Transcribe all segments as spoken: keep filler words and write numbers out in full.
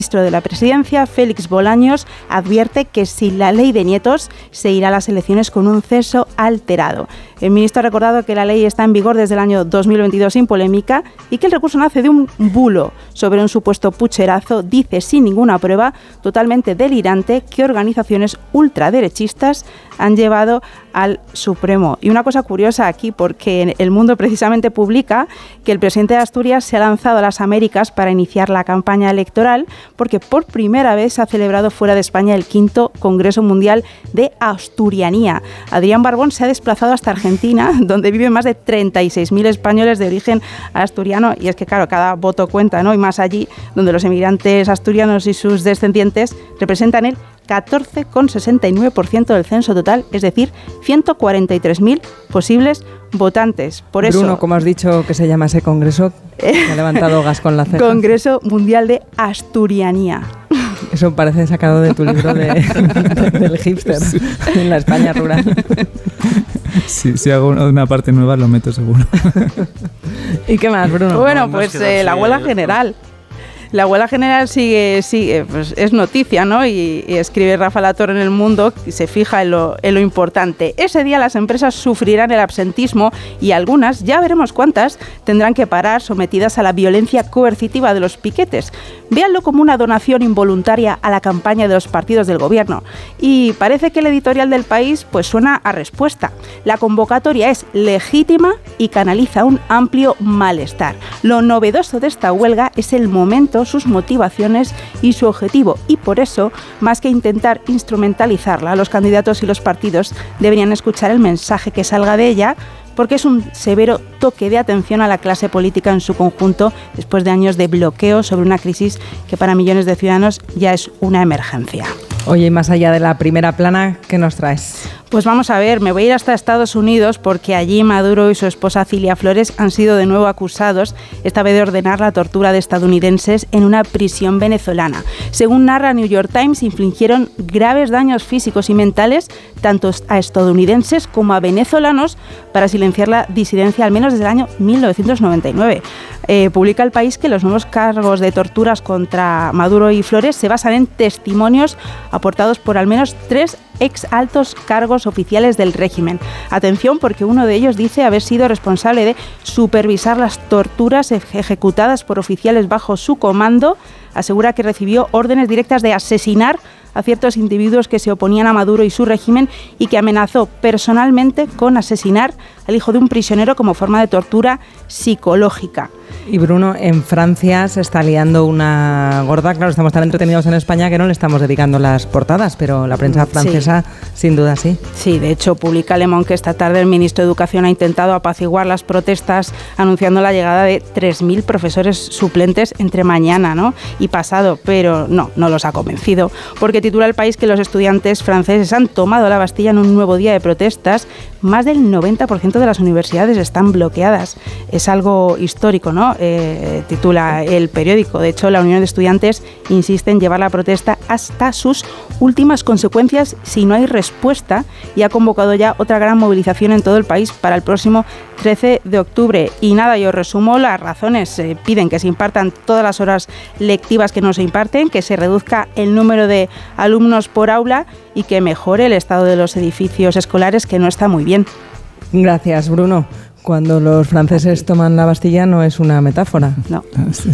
El ministro de la Presidencia, Félix Bolaños, advierte que sin la ley de nietos se irá a las elecciones con un censo alterado. El ministro ha recordado que la ley está en vigor desde el año dos mil veintidós sin polémica y que el recurso nace de un bulo sobre un supuesto pucherazo, dice sin ninguna prueba, totalmente delirante, que organizaciones ultraderechistas han llevado al Supremo. Y una cosa curiosa aquí, porque El Mundo precisamente publica que el presidente de Asturias se ha lanzado a las Américas para iniciar la campaña electoral, porque por primera vez se ha celebrado fuera de España el quinto Congreso Mundial de Asturianía. Adrián Barbón se ha desplazado hasta Argentina, donde viven más de treinta y seis mil españoles de origen asturiano, y es que claro, cada voto cuenta, ¿no? Y más allí, donde los emigrantes asturianos y sus descendientes representan el catorce coma sesenta y nueve por ciento del censo total, es decir, ciento cuarenta y tres mil posibles votantes. Por eso, Bruno, ¿cómo has dicho que se llama ese congreso? Me ha levantado gas con la ceja. Congreso Mundial de Asturianía. Eso parece sacado de tu libro de, de, del hipster, sí. En la España rural. Sí, si hago una parte nueva lo meto seguro. ¿Y qué más, Bruno? Bueno, pues eh, la huelga general. La huelga general sigue, sigue pues es noticia, ¿no? Y, y escribe Rafa Latorre en El Mundo y se fija en lo, en lo importante. Ese día las empresas sufrirán el absentismo y algunas, ya veremos cuántas, tendrán que parar sometidas a la violencia coercitiva de los piquetes. Véanlo como una donación involuntaria a la campaña de los partidos del gobierno. Y parece que el editorial del País pues suena a respuesta. La convocatoria es legítima y canaliza un amplio malestar. Lo novedoso de esta huelga es el momento, sus motivaciones y su objetivo, y por eso, más que intentar instrumentalizarla, los candidatos y los partidos deberían escuchar el mensaje que salga de ella, porque es un severo toque de atención a la clase política en su conjunto, después de años de bloqueo sobre una crisis que para millones de ciudadanos ya es una emergencia. Oye, y más allá de la primera plana, ¿qué nos traes? Pues vamos a ver, me voy a ir hasta Estados Unidos porque allí Maduro y su esposa Cilia Flores han sido de nuevo acusados, esta vez de ordenar la tortura de estadounidenses en una prisión venezolana. Según narra New York Times, infligieron graves daños físicos y mentales tanto a estadounidenses como a venezolanos para silenciar la disidencia al menos desde el año mil novecientos noventa y nueve. Eh, publica El País que los nuevos cargos de torturas contra Maduro y Flores se basan en testimonios aportados por al menos tres ex altos cargos oficiales del régimen. Atención, porque uno de ellos dice haber sido responsable de supervisar las torturas ejecutadas por oficiales bajo su comando. Asegura que recibió órdenes directas de asesinar a ciertos individuos que se oponían a Maduro y su régimen y que amenazó personalmente con asesinar al hijo de un prisionero como forma de tortura psicológica. Y Bruno, en Francia se está liando una gorda. Claro, estamos tan entretenidos en España que no le estamos dedicando las portadas, pero la prensa francesa sí. Sin duda sí. Sí, de hecho publica Le Monde que esta tarde el ministro de Educación ha intentado apaciguar las protestas anunciando la llegada de tres mil profesores suplentes entre mañana, ¿no? y pasado, pero no, no los ha convencido, porque titula El País que los estudiantes franceses han tomado la Bastilla en un nuevo día de protestas. Más del noventa por ciento de las universidades están bloqueadas. Es algo histórico, ¿no? Eh, titula el periódico. De hecho, la Unión de Estudiantes insiste en llevar la protesta hasta sus últimas consecuencias si no hay respuesta, y ha convocado ya otra gran movilización en todo el país para el próximo trece de octubre. Y nada, yo resumo las razones. Eh, piden que se impartan todas las horas lectivas que no se imparten, que se reduzca el número de alumnos por aula y que mejore el estado de los edificios escolares, que no está muy bien. Gracias, Bruno. Cuando los franceses toman la Bastilla no es una metáfora. No.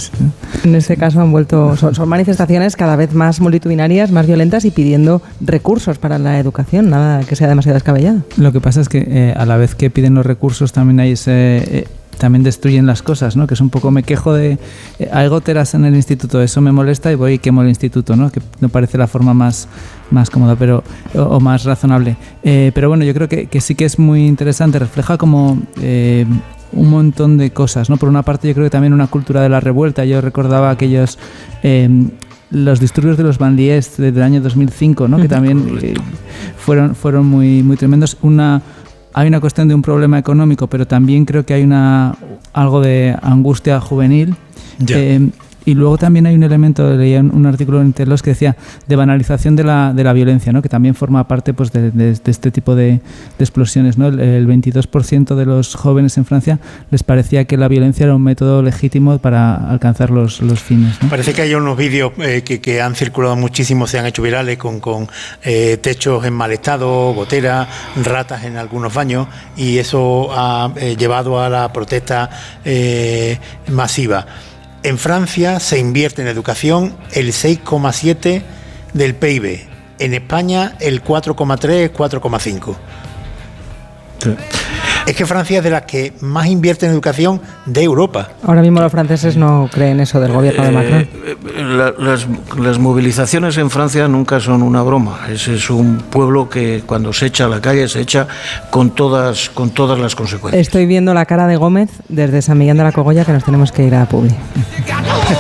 En este caso han vuelto, son, son manifestaciones cada vez más multitudinarias, más violentas y pidiendo recursos para la educación, nada que sea demasiado descabellado. Lo que pasa es que eh, a la vez que piden los recursos también hay ese... Eh, también destruyen las cosas, ¿no? Que es un poco, me quejo de eh, hay goteras en el instituto, eso me molesta y voy y quemo el instituto, ¿no? Que no parece la forma más, más cómoda pero o, o más razonable. Eh, pero bueno, yo creo que, que sí que es muy interesante, refleja como eh, un montón de cosas, ¿no? Por una parte yo creo que también una cultura de la revuelta. Yo recordaba aquellos... Eh, los disturbios de los banlieues del año dos mil cinco, ¿no? Que también eh, fueron, fueron muy, muy tremendos. Una... Hay una cuestión de un problema económico, pero también creo que hay una algo de angustia juvenil. Yeah. Eh, Y luego también hay un elemento, leía un, un artículo en Telos que decía de banalización de la, de la violencia, ¿no? Que también forma parte pues, de, de, de este tipo de, de explosiones, ¿no? El, el veintidós por ciento de los jóvenes en Francia les parecía que la violencia era un método legítimo para alcanzar los, los fines, ¿no? Parece que hay unos vídeos eh, que, que han circulado muchísimo, se han hecho virales con, con eh, techos en mal estado, goteras, ratas en algunos baños, y eso ha eh, llevado a la protesta eh, masiva. En Francia se invierte en educación el seis coma siete del P I B, en España el cuatro coma tres, cuatro coma cinco. Sí. Es que Francia es de las que más invierte en educación de Europa. Ahora mismo los franceses no creen eso del gobierno de Macron. Eh, la, las, las movilizaciones en Francia nunca son una broma. Ese es un pueblo que cuando se echa a la calle se echa con todas, con todas las consecuencias. Estoy viendo la cara de Gómez desde San Millán de la Cogolla, que nos tenemos que ir a Publi.